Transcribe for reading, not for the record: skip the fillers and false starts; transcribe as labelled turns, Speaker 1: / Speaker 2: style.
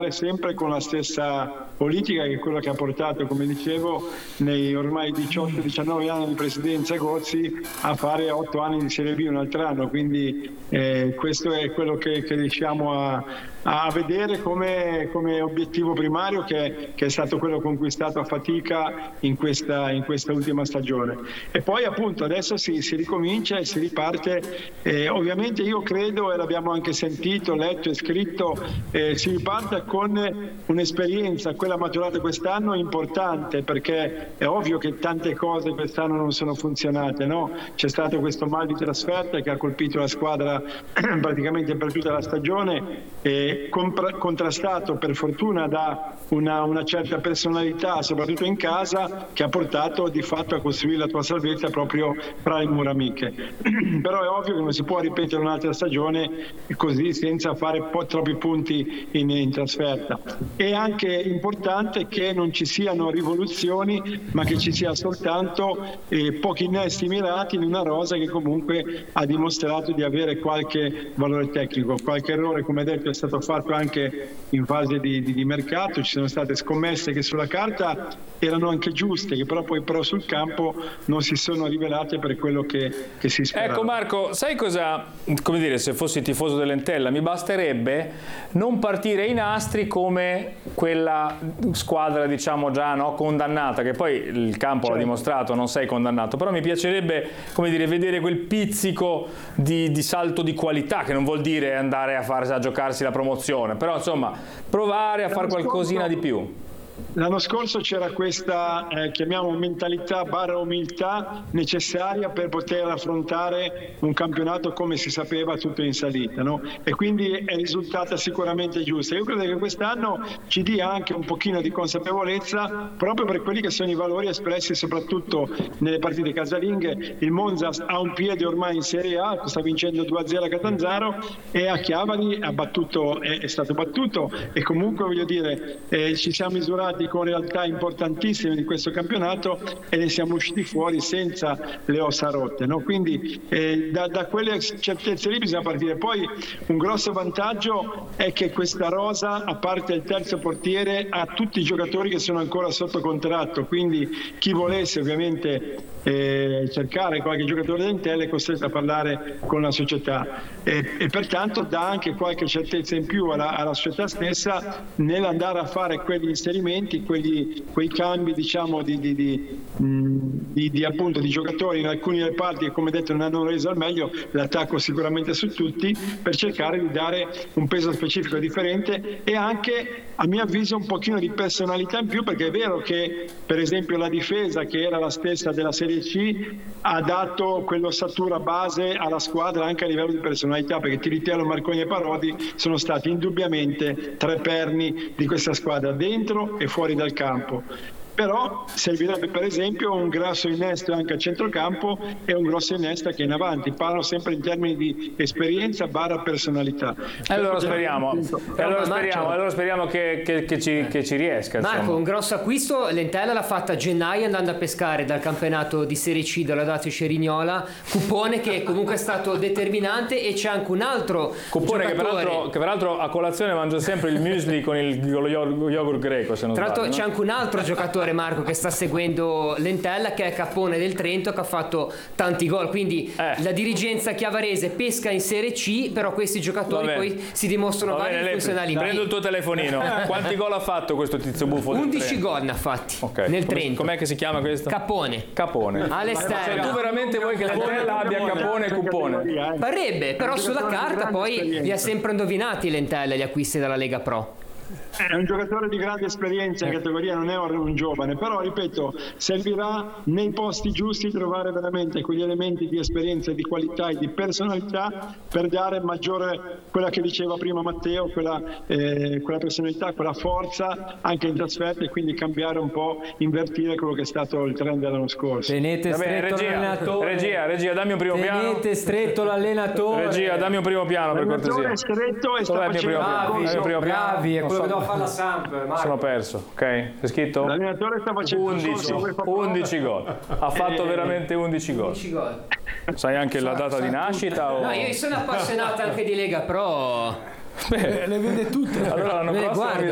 Speaker 1: sempre con la stessa politica, che è quella che ha portato, come dicevo, nei ormai 18-19 anni di presidenza Gozzi a fare 8 anni di Serie B un altro anno, quindi questo è quello che riusciamo a vedere come obiettivo primario, che è stato quello conquistato a fatica in questa ultima stagione. E poi appunto adesso si ricomincia e si riparte, ovviamente io credo, e l'abbiamo anche sentito, letto e scritto, si riparte con un'esperienza, quella maturata quest'anno, importante, perché è ovvio che tante cose quest'anno non sono funzionate, no? C'è stato questo mal di trasferta che ha colpito la squadra praticamente per tutta la stagione, contrastato per fortuna da una certa personalità, soprattutto in casa, che ha portato di fatto a costruire la tua salvezza proprio fra le mura amiche. Però è ovvio che non si può ripetere un'altra stagione così senza fare troppi punti in trasferta. È anche importante che non ci siano rivoluzioni, ma che ci sia soltanto pochi innesti mirati in una rosa che comunque ha dimostrato di avere qualche valore tecnico. Qualche errore, come detto, è stato fatto anche in fase di mercato, ci sono state scommesse che sulla carta erano anche giuste, che però sul campo non si sono rivelate per quello che si sperava.
Speaker 2: Ecco Marco, sai cosa, come dire, se fossi tifoso dell'Entella mi basterebbe non partire ai nastri come quella squadra, diciamo, già condannata, che poi il campo l'ha dimostrato, non sei condannato, però mi piacerebbe, come dire, vedere quel pizzico di salto di qualità, che non vuol dire andare a giocarsi la promozione, però insomma provare a fare qualcosina di più.
Speaker 1: L'anno scorso c'era questa, chiamiamo, mentalità / umiltà necessaria per poter affrontare un campionato, come si sapeva, tutto in salita, no? E quindi è risultata sicuramente giusta. Io credo che quest'anno ci dia anche un pochino di consapevolezza proprio per quelli che sono i valori espressi soprattutto nelle partite casalinghe. Il Monza ha un piede ormai in Serie A, sta vincendo 2-0 a Catanzaro, e a Chiavari è stato battuto, e comunque voglio dire ci siamo misurati con realtà importantissime di questo campionato e ne siamo usciti fuori senza le ossa rotte, no? Quindi da quelle certezze lì bisogna partire. Poi un grosso vantaggio è che questa rosa, a parte il terzo portiere, ha tutti i giocatori che sono ancora sotto contratto, quindi chi volesse ovviamente cercare qualche giocatore d'Entella è costretto a parlare con la società, e pertanto dà anche qualche certezza in più alla società stessa nell'andare a fare quegli inserimenti, quei cambi, diciamo, appunto di giocatori in alcuni reparti che, come detto, non hanno reso al meglio, l'attacco sicuramente su tutti, per cercare di dare un peso specifico differente e anche, a mio avviso, un pochino di personalità in più, perché è vero che per esempio la difesa, che era la stessa della Serie C, ha dato quell'ossatura base alla squadra anche a livello di personalità, perché Tiritello, Marconi e Parodi sono stati indubbiamente tre perni di questa squadra dentro e fuori dal campo. Però servirebbe per esempio un grosso innesto anche a centrocampo e un grosso innesto anche in avanti. Parlo sempre in termini di esperienza / personalità.
Speaker 2: Allora speriamo che ci riesca.
Speaker 3: Marco,
Speaker 2: insomma.
Speaker 3: un grosso acquisto l'Entella l'ha fatta a gennaio andando a pescare dal campionato di Serie C della Lazio Cerignola, Cupone, che comunque è stato determinante, e c'è anche un altro
Speaker 2: Cupone
Speaker 3: giocatore
Speaker 2: che peraltro a colazione mangia sempre il muesli con lo yogurt greco, se non
Speaker 3: tra l'altro
Speaker 2: sbaglio,
Speaker 3: c'è anche un altro giocatore, Marco, che sta seguendo l'Entella, che è Capone del Trento, che ha fatto tanti gol, quindi la dirigenza chiavarese pesca in Serie C, però questi giocatori poi si dimostrano vari funzionali.
Speaker 2: Prendo il tuo telefonino. Quanti gol ha fatto questo tizio buffo?
Speaker 3: 11 gol ne ha fatti nel Trento.
Speaker 2: Com'è che si chiama questo?
Speaker 3: Capone. All'esterno.
Speaker 2: Tu veramente vuoi che l'Entella abbia Capone e Cupone?
Speaker 3: Parrebbe, però sulla carta poi li ha sempre indovinati l'Entella, gli acquisti dalla Lega Pro.
Speaker 1: È un giocatore di grande esperienza in categoria, non è un giovane, però ripeto, servirà nei posti giusti trovare veramente quegli elementi di esperienza, di qualità e di personalità per dare maggiore, quella che diceva prima Matteo, quella personalità, quella forza anche in trasferta, e quindi cambiare un po', invertire quello che è stato il trend dell'anno scorso.
Speaker 4: Tenete stretto l'allenatore.
Speaker 2: Regia, dammi un primo piano.
Speaker 4: Tenete stretto l'allenatore.
Speaker 2: Regia, dammi un primo piano per cortesia.
Speaker 1: È stretto e sta facendo
Speaker 4: bravi, è quello che devo fare la Samp.
Speaker 2: Sono perso, ok? C'è scritto?
Speaker 1: L'allenatore sta facendo
Speaker 2: 11 gol. Ha fatto veramente 11 gol. Sai anche la data di nascita? O...
Speaker 3: No, io sono appassionato anche di Lega Pro.
Speaker 4: Le vede tutte.
Speaker 2: Allora l'anno prossimo